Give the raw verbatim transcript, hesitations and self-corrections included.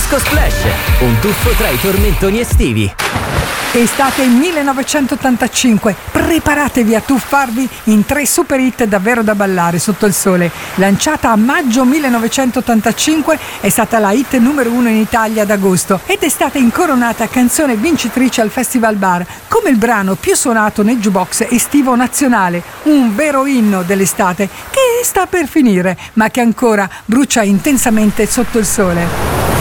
Disco Splash, un tuffo tra i tormentoni estivi. Estate millenovecentottantacinque, preparatevi a tuffarvi in tre super hit davvero da ballare sotto il sole. Lanciata a maggio millenovecentottantacinque, è stata la hit numero uno in Italia ad agosto ed è stata incoronata canzone vincitrice al Festival Bar come il brano più suonato nel jukebox estivo nazionale, un vero inno dell'estate che sta per finire ma che ancora brucia intensamente sotto il sole.